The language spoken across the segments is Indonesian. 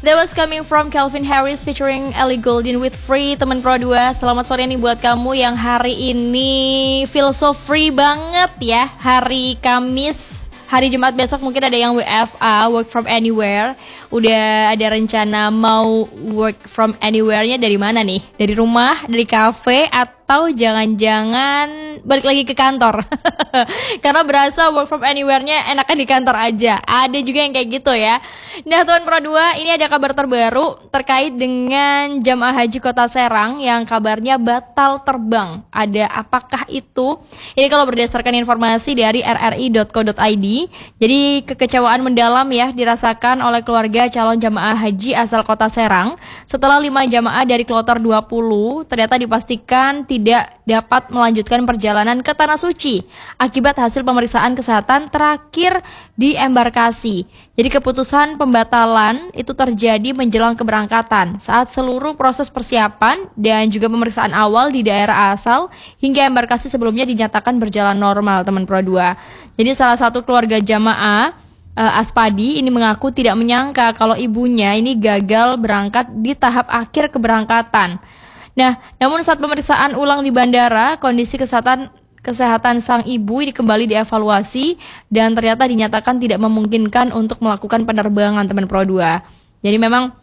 That was coming from Calvin Harris featuring Ellie Goulding with Free, teman Pro 2. Selamat sore nih buat kamu yang hari ini feel so free banget ya. Hari Kamis, hari Jumat besok mungkin ada yang WFA, work from anywhere. Udah ada rencana mau work from anywhere-nya dari mana nih? Dari rumah, dari kafe, atau jangan-jangan balik lagi ke kantor? Karena berasa work from anywhere-nya enakan di kantor aja. Ada juga yang kayak gitu ya. Nah teman Pro 2, ini ada kabar terbaru terkait dengan jamaah haji Kota Serang yang kabarnya batal terbang. Ada apakah itu? Ini kalau berdasarkan informasi dari rri.co.id. Jadi kekecewaan mendalam ya dirasakan oleh keluarga calon jamaah haji asal Kota Serang setelah 5 jamaah dari kloter 20 ternyata dipastikan tidak dapat melanjutkan perjalanan ke Tanah Suci akibat hasil pemeriksaan kesehatan terakhir di embarkasi. Jadi keputusan pembatalan itu terjadi menjelang keberangkatan saat seluruh proses persiapan dan juga pemeriksaan awal di daerah asal hingga embarkasi sebelumnya dinyatakan berjalan normal teman Pro 2. Jadi salah satu keluarga jamaah Aspadi ini mengaku tidak menyangka kalau ibunya ini gagal berangkat di tahap akhir keberangkatan. Nah, namun saat pemeriksaan ulang di bandara, kondisi kesehatan sang ibu ini kembali dievaluasi dan ternyata dinyatakan tidak memungkinkan untuk melakukan penerbangan teman Pro 2. Jadi memang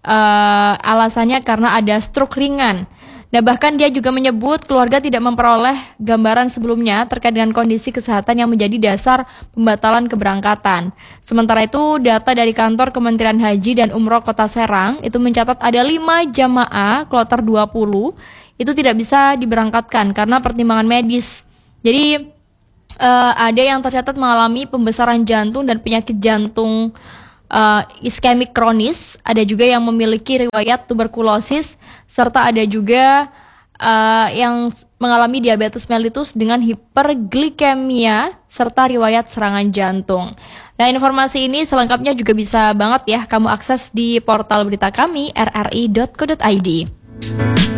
alasannya karena ada stroke ringan. Nah bahkan dia juga menyebut keluarga tidak memperoleh gambaran sebelumnya terkait dengan kondisi kesehatan yang menjadi dasar pembatalan keberangkatan. Sementara itu data dari kantor Kementerian Haji dan Umroh Kota Serang itu mencatat ada 5 jamaah kloter 20 itu tidak bisa diberangkatkan karena pertimbangan medis. Jadi ada yang tercatat mengalami pembesaran jantung dan penyakit jantung iskemik kronis, ada juga yang memiliki riwayat tuberkulosis, serta ada juga yang mengalami diabetes mellitus dengan hiperglikemia serta riwayat serangan jantung. Nah informasi ini selengkapnya juga bisa banget ya kamu akses di portal berita kami rri.co.id.